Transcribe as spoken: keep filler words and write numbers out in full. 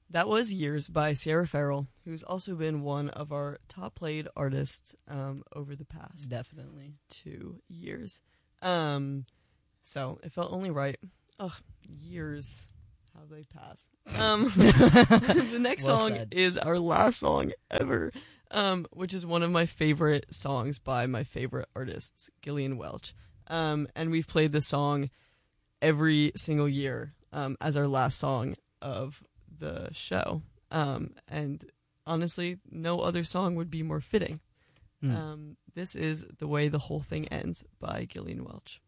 That was Years by Sierra Farrell, who's also been one of our top played artists um, over the past Definitely. two years. Um, so it felt only right. Ugh, years. How they pass. Um, the next Well song said. is our last song ever, um, which is one of my favorite songs by my favorite artists, Gillian Welch. Um, and we've played this song every single year um, as our last song of the show. Um, and honestly, no other song would be more fitting. Mm. Um, this is The Way the Whole Thing Ends by Gillian Welch.